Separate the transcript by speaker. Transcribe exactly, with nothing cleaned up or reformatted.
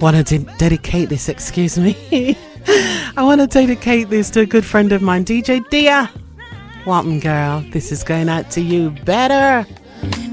Speaker 1: want to de- dedicate this, excuse me. I want to dedicate this to a good friend of mine, D J Dia. Whappen girl, this is going out to you. Better.